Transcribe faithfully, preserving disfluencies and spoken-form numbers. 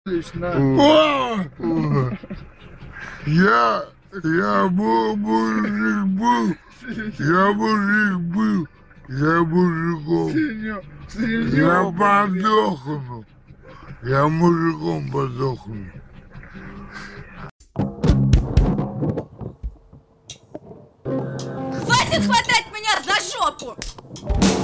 Лично. О! Я, я был мужик был, я мужик был, я мужиком, Синё, я синё, подохну, я мужиком подохну. Хватит хватать меня за жопу!